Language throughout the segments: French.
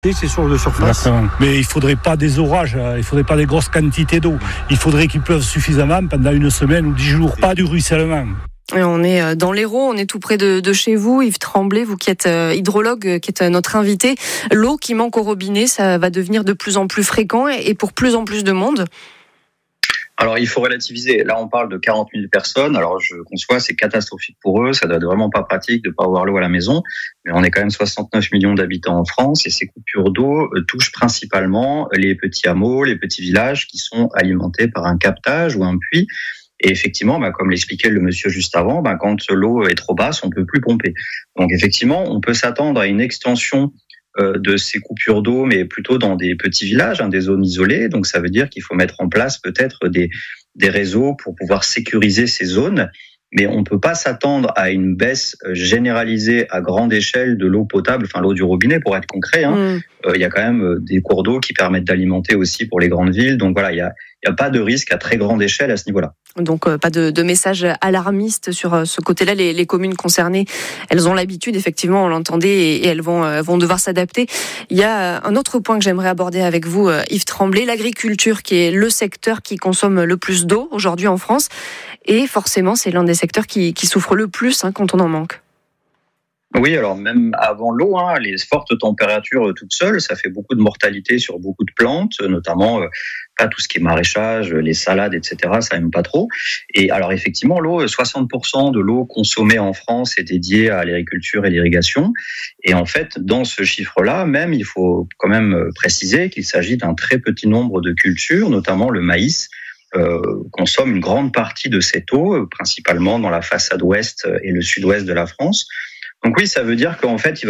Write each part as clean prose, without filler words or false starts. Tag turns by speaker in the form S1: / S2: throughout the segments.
S1: C'est sur de surface.
S2: Exactement.
S1: Mais il faudrait pas des orages, il faudrait pas des grosses quantités d'eau. Il faudrait qu'il pleuve suffisamment pendant une semaine ou 10 jours, pas du ruissellement.
S3: Et on est dans l'Hérault, on est tout près de chez vous. Yves Tremblay, vous qui êtes hydrologue, qui êtes notre invité. L'eau qui manque au robinet, ça va devenir de plus en plus fréquent et pour plus en plus de monde.
S4: Alors, il faut relativiser. Là, on parle de 40 000 personnes. Alors, je conçois, c'est catastrophique pour eux. Ça doit être vraiment pas pratique de pas avoir l'eau à la maison. Mais on est quand même 69 millions d'habitants en France et ces coupures d'eau touchent principalement les petits hameaux, les petits villages qui sont alimentés par un captage ou un puits. Et effectivement, comme l'expliquait le monsieur juste avant, quand l'eau est trop basse, on peut plus pomper. Donc, effectivement, on peut s'attendre à une extension de ces coupures d'eau, mais plutôt dans des petits villages, des zones isolées. Donc, ça veut dire qu'il faut mettre en place peut-être des réseaux pour pouvoir sécuriser ces zones. Mais on ne peut pas s'attendre à une baisse généralisée à grande échelle de l'eau potable, enfin l'eau du robinet pour être concret. Il y a quand même des cours d'eau qui permettent d'alimenter aussi pour les grandes villes. Donc voilà, il y a pas de risque à très grande échelle à ce niveau-là.
S3: Donc pas de message alarmiste sur ce côté-là. Les communes concernées, elles ont l'habitude, effectivement, on l'entendait, et elles vont devoir s'adapter. Il y a un autre point que j'aimerais aborder avec vous, Yves Tremblay, l'agriculture, qui est le secteur qui consomme le plus d'eau aujourd'hui en France. Et forcément, c'est l'un des secteurs qui souffre le plus quand on en manque.
S4: Oui, alors même avant l'eau, les fortes températures toutes seules, ça fait beaucoup de mortalité sur beaucoup de plantes, notamment pas tout ce qui est maraîchage, les salades, etc. Ça aime pas trop. Et alors effectivement, l'eau, 60% de l'eau consommée en France est dédiée à l'agriculture et l'irrigation. Et en fait, dans ce chiffre-là, même, il faut quand même préciser qu'il s'agit d'un très petit nombre de cultures, notamment le maïs. Consomme une grande partie de cette eau, principalement dans la façade ouest et le sud-ouest de la France. Donc oui, ça veut dire qu'en fait,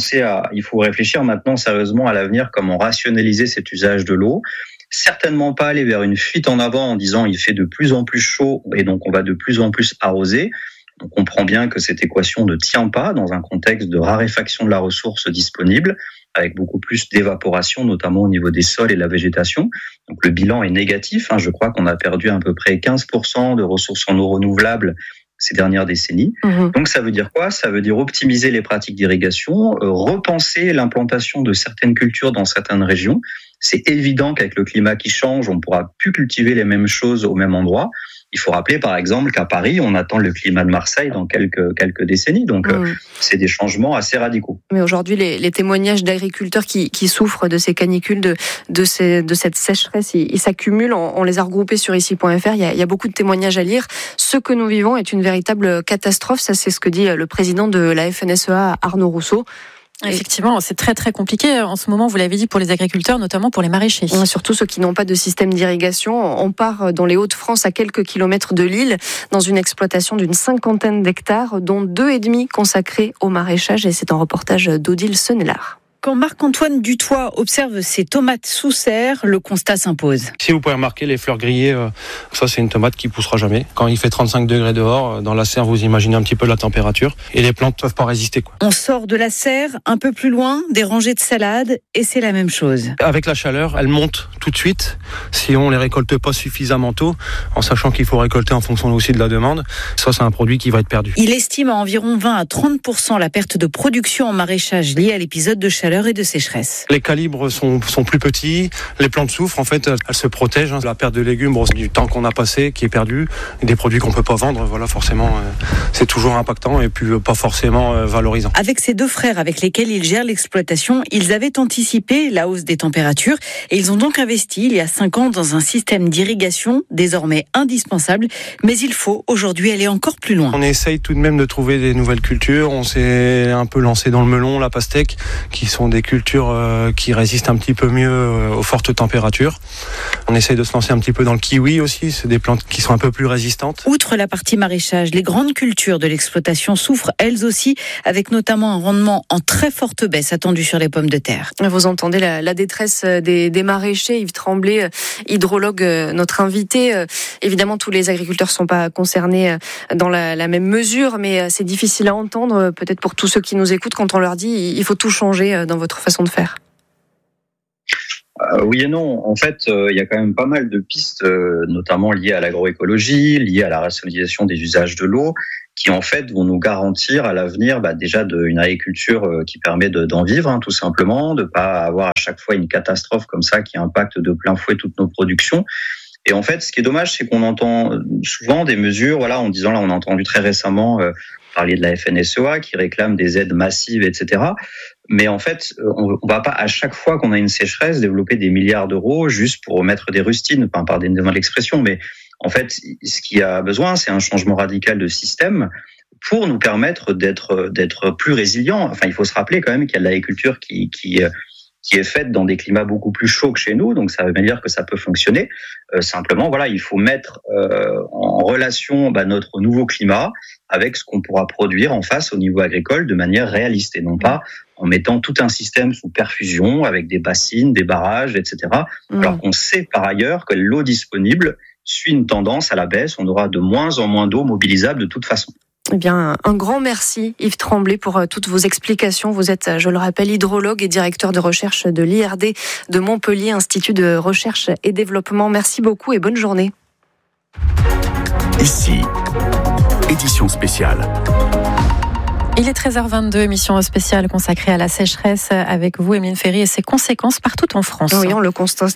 S4: il faut réfléchir maintenant sérieusement à l'avenir, comment rationaliser cet usage de l'eau. Certainement pas aller vers une fuite en avant en disant il fait de plus en plus chaud et donc on va de plus en plus arroser. On comprend bien que cette équation ne tient pas dans un contexte de raréfaction de la ressource disponible, avec beaucoup plus d'évaporation, notamment au niveau des sols et de la végétation. Donc le bilan est négatif. Je crois qu'on a perdu à peu près 15% de ressources en eau renouvelables ces dernières décennies. Donc ça veut dire quoi ? Ça veut dire optimiser les pratiques d'irrigation, repenser l'implantation de certaines cultures dans certaines régions. C'est évident qu'avec le climat qui change, on ne pourra plus cultiver les mêmes choses au même endroit. Il faut rappeler par exemple qu'à Paris, on attend le climat de Marseille dans quelques décennies. Donc c'est des changements assez radicaux.
S3: Mais aujourd'hui, les témoignages d'agriculteurs qui souffrent de ces canicules, de cette sécheresse, ils s'accumulent. On les a regroupés sur ici.fr. Il y a beaucoup de témoignages à lire. Ce que nous vivons est une véritable catastrophe. Ça, c'est ce que dit le président de la FNSEA, Arnaud Rousseau.
S5: Effectivement, c'est très très compliqué en ce moment, vous l'avez dit, pour les agriculteurs, notamment pour les maraîchers.
S3: Surtout ceux qui n'ont pas de système d'irrigation. On part dans les Hauts-de-France, à quelques kilomètres de Lille, dans une exploitation d'une 50aine d'hectares, dont 2,5 consacrés au maraîchage. Et c'est un reportage d'Odile Senelard.
S6: Quand Marc-Antoine Dutoit observe ses tomates sous serre, le constat s'impose.
S2: Si vous pouvez remarquer les fleurs grillées, ça c'est une tomate qui poussera jamais. Quand il fait 35 degrés dehors, dans la serre, vous imaginez un petit peu la température et les plantes ne peuvent pas résister.
S6: On sort de la serre, un peu plus loin, des rangées de salades et c'est la même chose.
S2: Avec la chaleur, elles montent tout de suite si on les récolte pas suffisamment tôt, en sachant qu'il faut récolter en fonction aussi de la demande. Ça c'est un produit qui va être perdu.
S6: Il estime à environ 20 à 30% la perte de production en maraîchage liée à l'épisode de chaleur et de sécheresse.
S2: Les calibres sont plus petits, les plantes souffrent, en fait, elles se protègent. La perte de légumes, c'est du temps qu'on a passé qui est perdu, des produits qu'on peut pas vendre, voilà, forcément, c'est toujours impactant et puis pas forcément valorisant.
S6: Avec ses deux frères avec lesquels ils gèrent l'exploitation, ils avaient anticipé la hausse des températures et ils ont donc investi il y a 5 ans dans un système d'irrigation désormais indispensable, mais il faut aujourd'hui aller encore plus loin.
S2: On essaye tout de même de trouver des nouvelles cultures, on s'est un peu lancé dans le melon, la pastèque, qui sont des cultures qui résistent un petit peu mieux aux fortes températures. On essaye de se lancer un petit peu dans le kiwi aussi, c'est des plantes qui sont un peu plus résistantes.
S6: Outre la partie maraîchage, les grandes cultures de l'exploitation souffrent elles aussi, avec notamment un rendement en très forte baisse attendu sur les pommes de terre.
S3: Vous entendez la détresse des maraîchers. Yves Tremblay, hydrologue, notre invité. Évidemment, tous les agriculteurs ne sont pas concernés dans la même mesure, mais c'est difficile à entendre, peut-être pour tous ceux qui nous écoutent, quand on leur dit il faut tout changer dans votre façon de faire.
S4: Oui et non. En fait, il y a quand même pas mal de pistes, notamment liées à l'agroécologie, liées à la rationalisation des usages de l'eau. qui en fait vont nous garantir à l'avenir déjà une agriculture qui permet d'en vivre, tout simplement, de pas avoir à chaque fois une catastrophe comme ça qui impacte de plein fouet toutes nos productions. Et en fait, ce qui est dommage, c'est qu'on entend souvent des mesures, en disant, là, on a entendu très récemment parler de la FNSEA qui réclame des aides massives, etc. Mais en fait, on va pas à chaque fois qu'on a une sécheresse développer des milliards d'euros juste pour mettre des rustines, pardonnez-moi de l'expression, mais en fait, ce qu'il y a besoin, c'est un changement radical de système pour nous permettre d'être plus résilients. Enfin, il faut se rappeler quand même qu'il y a de l'agriculture qui est faite dans des climats beaucoup plus chauds que chez nous, donc ça veut bien dire que ça peut fonctionner. Simplement, il faut mettre en relation notre nouveau climat avec ce qu'on pourra produire en face au niveau agricole de manière réaliste, et non pas en mettant tout un système sous perfusion avec des bassines, des barrages, etc. Alors qu'on sait par ailleurs que l'eau disponible suit une tendance à la baisse, on aura de moins en moins d'eau mobilisable de toute façon.
S3: Eh bien, un grand merci Yves Tremblay pour toutes vos explications. Vous êtes, je le rappelle, hydrologue et directeur de recherche de l'IRD de Montpellier, Institut de recherche et développement. Merci beaucoup et bonne journée.
S7: Ici, édition spéciale.
S5: Il est 13h22, émission spéciale consacrée à la sécheresse avec vous, Emeline Ferry, et ses conséquences partout en France.
S3: Oui, on le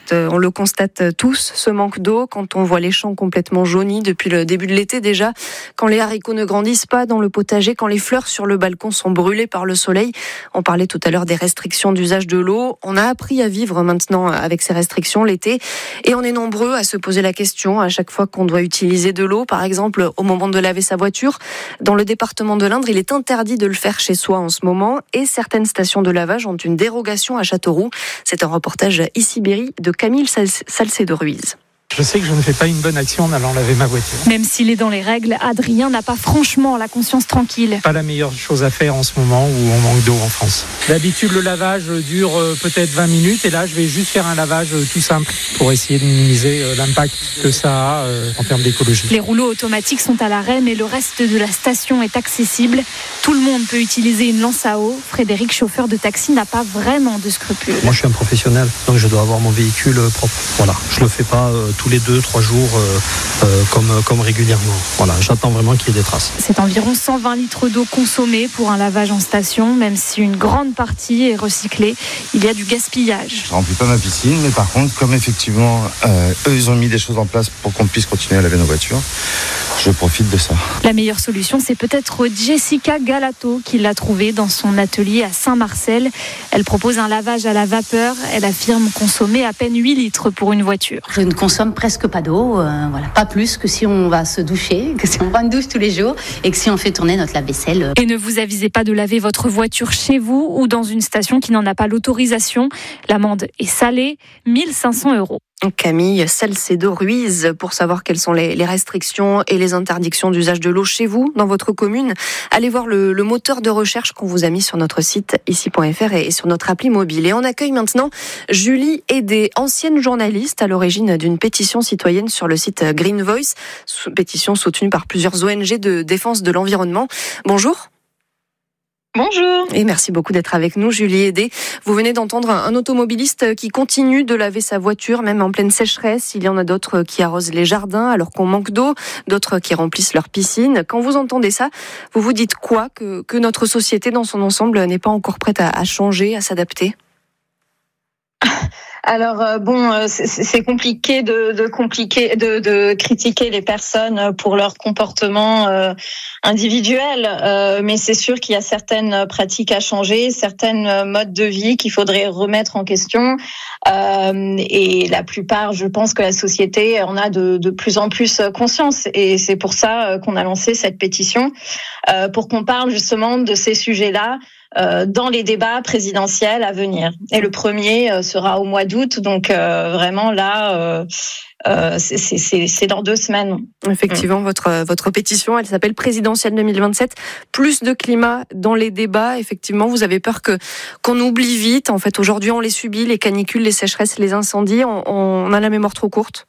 S3: constate tous, ce manque d'eau, quand on voit les champs complètement jaunis depuis le début de l'été déjà, quand les haricots ne grandissent pas dans le potager, quand les fleurs sur le balcon sont brûlées par le soleil. On parlait tout à l'heure des restrictions d'usage de l'eau. On a appris à vivre maintenant avec ces restrictions l'été, et on est nombreux à se poser la question à chaque fois qu'on doit utiliser de l'eau, par exemple au moment de laver sa voiture. Dans le département de l'Indre, il est interdit de le faire chez soi en ce moment, et certaines stations de lavage ont une dérogation à Châteauroux. C'est un reportage Issy-Berry de Camille Salcedo-Ruiz.
S8: Je sais que je ne fais pas une bonne action en allant laver ma voiture.
S9: Même s'il est dans les règles, Adrien n'a pas franchement la conscience tranquille.
S8: Pas la meilleure chose à faire en ce moment où on manque d'eau en France. D'habitude, le lavage dure peut-être 20 minutes et là, je vais juste faire un lavage tout simple pour essayer de minimiser l'impact que ça a en termes d'écologie.
S9: Les rouleaux automatiques sont à l'arrêt, mais le reste de la station est accessible. Tout le monde peut utiliser une lance à eau. Frédéric, chauffeur de taxi, n'a pas vraiment de scrupules.
S10: Moi, je suis un professionnel, donc je dois avoir mon véhicule propre. Voilà, je le fais pas tous les 2-3 jours comme régulièrement. Voilà, j'attends vraiment qu'il y ait des traces.
S9: C'est environ 120 litres d'eau consommée pour un lavage en station, même si une grande partie est recyclée. Il y a du gaspillage.
S11: Je remplis pas ma piscine, mais par contre, comme effectivement, eux, ils ont mis des choses en place pour qu'on puisse continuer à laver nos voitures, je profite de ça.
S9: La meilleure solution, c'est peut-être Jessica Galato qui l'a trouvée dans son atelier à Saint-Marcel. Elle propose un lavage à la vapeur. Elle affirme consommer à peine 8 litres pour une voiture.
S12: Je ne consomme presque pas d'eau, pas plus que si on va se doucher, que si on prend une douche tous les jours et que si on fait tourner notre lave-vaisselle.
S9: Et ne vous avisez pas de laver votre voiture chez vous ou dans une station qui n'en a pas l'autorisation. L'amende est salée, 1 500 €.
S3: Camille Salcedo-Ruiz, pour savoir quelles sont les restrictions et les interdictions d'usage de l'eau chez vous, dans votre commune, allez voir le moteur de recherche qu'on vous a mis sur notre site ici.fr et sur notre appli mobile. Et on accueille maintenant Julie Hédé, ancienne journaliste à l'origine d'une pétition citoyenne sur le site Green Voice, pétition soutenue par plusieurs ONG de défense de l'environnement. Bonjour.
S13: Bonjour.
S3: Et merci beaucoup d'être avec nous, Julie Hédé. Vous venez d'entendre un automobiliste qui continue de laver sa voiture, même en pleine sécheresse. Il y en a d'autres qui arrosent les jardins alors qu'on manque d'eau, d'autres qui remplissent leurs piscines. Quand vous entendez ça, vous vous dites quoi ? Que notre société dans son ensemble n'est pas encore prête à changer, à s'adapter ?
S13: Alors c'est compliqué de critiquer les personnes pour leur comportement individuel, mais c'est sûr qu'il y a certaines pratiques à changer, certains modes de vie qu'il faudrait remettre en question. Et la plupart, je pense que la société en a de plus en plus conscience, et c'est pour ça qu'on a lancé cette pétition pour qu'on parle justement de ces sujets-là dans les débats présidentiels à venir. Et le premier sera au mois d'août, donc vraiment là, c'est dans 2 semaines.
S3: Effectivement, votre pétition, elle s'appelle Présidentielle 2027. Plus de climat dans les débats. Effectivement, vous avez peur qu'on oublie vite. En fait, aujourd'hui, on les subit, les canicules, les sécheresses, les incendies. On a la mémoire trop courte.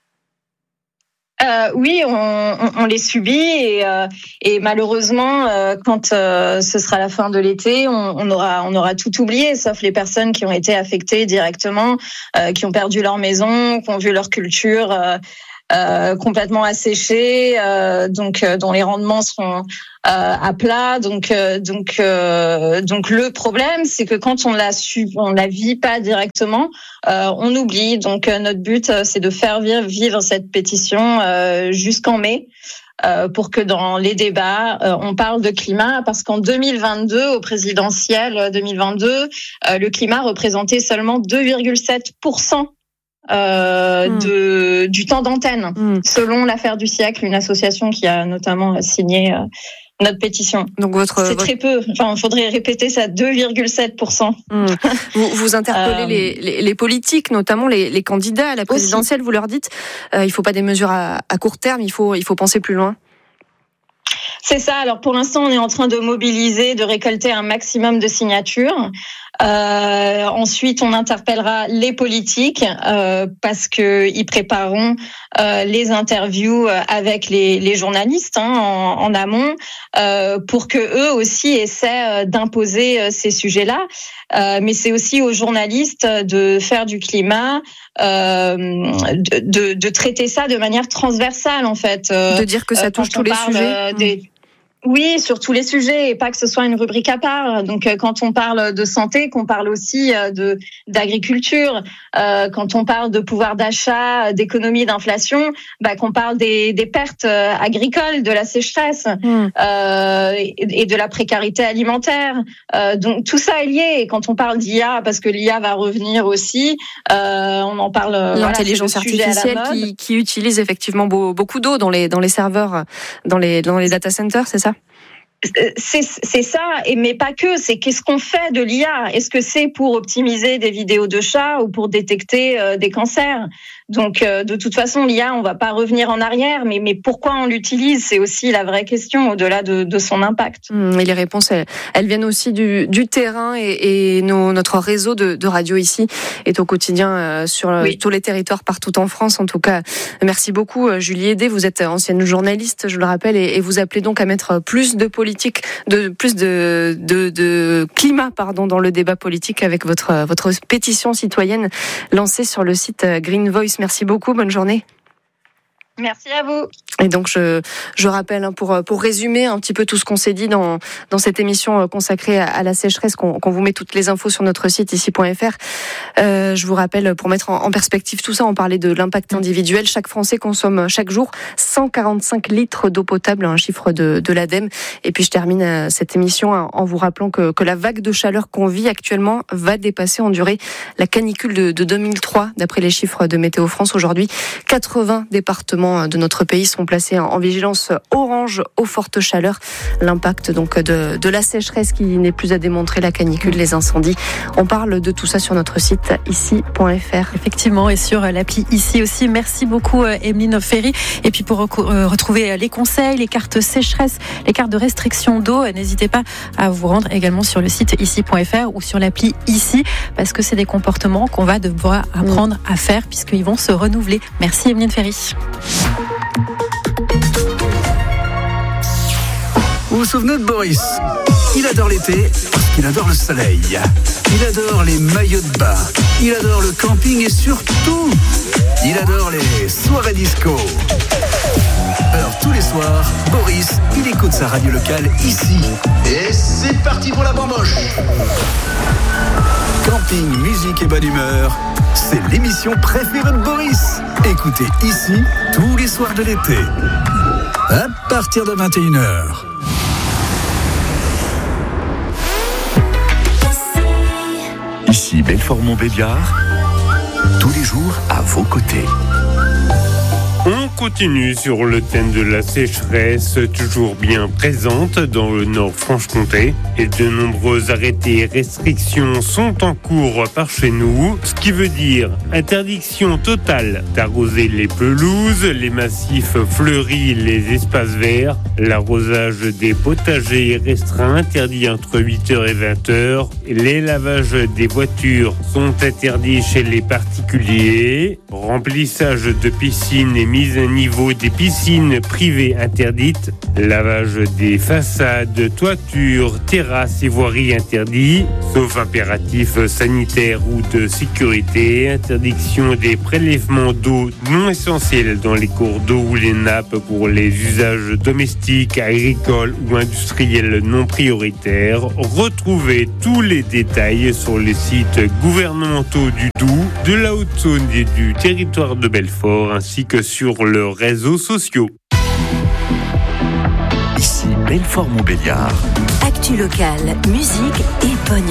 S13: Oui, on les subit et malheureusement, quand ce sera la fin de l'été, on aura tout oublié, sauf les personnes qui ont été affectées directement, qui ont perdu leur maison, qui ont vu leur culture complètement asséchés, donc dont les rendements seront à plat. Donc le problème, c'est que quand on la vit pas directement, on oublie. Donc notre but, c'est de faire vivre cette pétition jusqu'en mai. Pour que dans les débats, on parle de climat, parce qu'en 2022, au présidentiel 2022, le climat représentait seulement 2,7% du temps d'antenne, selon l'affaire du siècle, une association qui a notamment signé notre pétition.
S3: Donc
S13: c'est très peu. Enfin, il faudrait répéter ça, 2,7%.
S3: Vous interpellez les politiques, notamment les candidats à la présidentielle. Aussi. Vous leur dites, il faut pas des mesures à court terme, il faut penser plus loin.
S13: C'est ça. Alors pour l'instant, on est en train de mobiliser, de récolter un maximum de signatures. Ensuite, on interpellera les politiques parce que ils prépareront les interviews avec les journalistes en amont pour que eux aussi essaient d'imposer ces sujets-là. Mais c'est aussi aux journalistes de faire du climat, de traiter ça de manière transversale en fait.
S3: De dire que ça touche tous les sujets.
S13: Oui, sur tous les sujets, et pas que ce soit une rubrique à part. Donc, quand on parle de santé, qu'on parle aussi d'agriculture, quand on parle de pouvoir d'achat, d'économie, d'inflation, qu'on parle des pertes agricoles, de la sécheresse et de la précarité alimentaire. Donc, tout ça est lié. Et quand on parle d'IA, parce que l'IA va revenir aussi, on en parle.
S3: L'intelligence artificielle qui utilise effectivement beaucoup d'eau dans les serveurs, dans les data centers, c'est ça?
S13: C'est ça, mais pas que. C'est qu'est-ce qu'on fait de l'IA? Est-ce que c'est pour optimiser des vidéos de chats ou pour détecter des cancers? Donc, de toute façon, l'IA, on va pas revenir en arrière, mais pourquoi on l'utilise? C'est aussi la vraie question, au-delà de son impact.
S3: Et les réponses, elles viennent aussi du terrain et notre réseau de radio ici est au quotidien sur tous les territoires partout en France. En tout cas, merci beaucoup, Julie Hédé. Vous êtes ancienne journaliste, je le rappelle, et vous appelez donc à mettre plus de politique, plus de climat, dans le débat politique avec votre pétition citoyenne lancée sur le site Green Voice. Merci beaucoup, bonne journée.
S13: Merci à vous.
S3: Et donc je rappelle pour résumer un petit peu tout ce qu'on s'est dit dans cette émission consacrée à la sécheresse, qu'on vous met toutes les infos sur notre site ici.fr. Je vous rappelle, pour mettre en perspective tout ça, on parlait de l'impact individuel. Chaque Français consomme chaque jour 145 litres d'eau potable, un chiffre de l'ADEME. Et puis je termine cette émission en vous rappelant que la vague de chaleur qu'on vit actuellement va dépasser en durée la canicule de 2003, d'après les chiffres de Météo France. Aujourd'hui, 80 départements de notre pays sont placés en vigilance orange aux fortes chaleurs. L'impact donc de la sécheresse qui n'est plus à démontrer, la canicule, les incendies. On parle de tout ça sur notre site ici.fr.
S5: Effectivement, et sur l'appli ici aussi. Merci beaucoup, Emeline Ferry. Et puis pour retrouver les conseils, les cartes sécheresse, les cartes de restriction d'eau, n'hésitez pas à vous rendre également sur le site ici.fr ou sur l'appli ici, parce que c'est des comportements qu'on va devoir apprendre à faire puisqu'ils vont se renouveler. Merci, Emeline Ferry.
S7: Vous vous souvenez de Boris? Il adore l'été parce qu'il adore le soleil. Il adore les maillots de bain. Il adore le camping et surtout, il adore les soirées disco. Alors tous les soirs, Boris, il écoute sa radio locale ici. Et c'est parti pour la bamboche. Camping, musique et bonne humeur, c'est l'émission préférée de Boris. Écoutez ici tous les soirs de l'été, à partir de 21h.
S14: Ici Belfort-Montbéliard, tous les jours à vos côtés.
S15: On continue sur le thème de la sécheresse, toujours bien présente dans le Nord-Franche-Comté. Et de nombreux arrêtés et restrictions sont en cours par chez nous. Ce qui veut dire interdiction totale d'arroser les pelouses, les massifs fleuris, les espaces verts. L'arrosage des potagers est restreint, interdit entre 8h et 20h. Les lavages des voitures sont interdits chez les particuliers. Remplissage de piscines et mise niveau des piscines privées interdites, lavage des façades, toitures, terrasses et voiries interdits, sauf impératif sanitaire ou de sécurité, interdiction des prélèvements d'eau non essentiels dans les cours d'eau ou les nappes pour les usages domestiques, agricoles ou industriels non prioritaires. Retrouvez tous les détails sur les sites gouvernementaux du Doubs, de la Haute-Saône et du territoire de Belfort, ainsi que sur leurs réseaux sociaux.
S14: Ici Belfort-Montbéliard.
S16: Actu locale, musique et pognon.